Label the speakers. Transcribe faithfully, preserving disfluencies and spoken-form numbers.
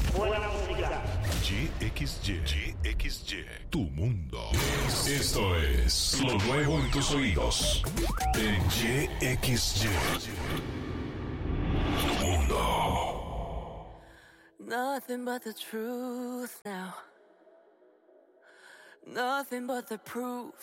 Speaker 1: Buena música.
Speaker 2: Y X Y. Y X Y. Tu mundo. Esto es lo nuevo en tus oídos. En Y X Y. Tu mundo.
Speaker 3: Nothing but the truth now. Nothing but the proof.